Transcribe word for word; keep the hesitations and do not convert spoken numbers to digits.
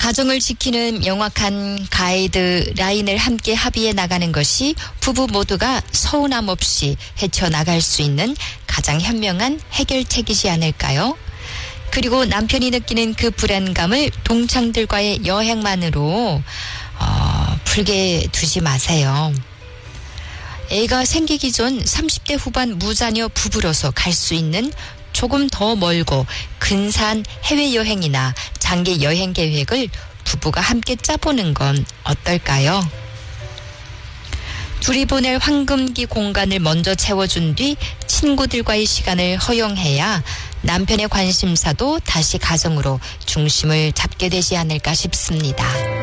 가정을 지키는 명확한 가이드라인을 함께 합의해 나가는 것이 부부 모두가 서운함 없이 헤쳐나갈 수 있는 가장 현명한 해결책이지 않을까요? 그리고 남편이 느끼는 그 불안감을 동창들과의 여행만으로 어, 풀게 두지 마세요. 애가 생기기 전 삼십 대 후반 무자녀 부부로서 갈 수 있는 조금 더 멀고 근사한 해외여행이나 장기 여행 계획을 부부가 함께 짜보는 건 어떨까요? 둘이 보낼 황금기 공간을 먼저 채워준 뒤 친구들과의 시간을 허용해야 남편의 관심사도 다시 가정으로 중심을 잡게 되지 않을까 싶습니다.